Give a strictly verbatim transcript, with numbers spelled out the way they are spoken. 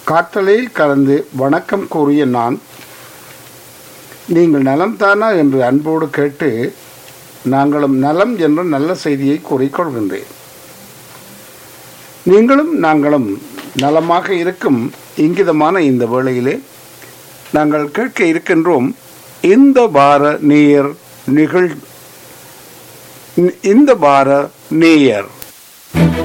காற்றலையில் கலந்து வணக்கம் கூறிய நான் நீங்கள் நலம்தானா என்று அன்போடு கேட்டு நாங்களும் நலம் என்ற நல்ல செய்தியை கூறிக்கொள்கின்றேன். நீங்களும் நாங்களும் நலமாக இருக்கும் இங்கிதமான இந்த வேளையிலே நாங்கள் கேட்க இருக்கின்றோம் இந்த வார நேயர் நிகழ் இந்த வார நேயர்